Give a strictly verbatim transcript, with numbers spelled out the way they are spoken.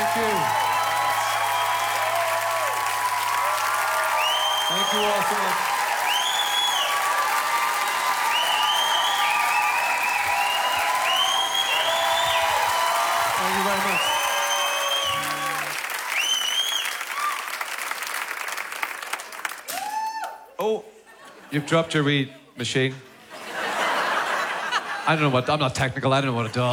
Thank you. Thank you all so much. Thank you very much. Oh, you've dropped your weed machine. I don't know what, I'm not technical, I don't know what it does.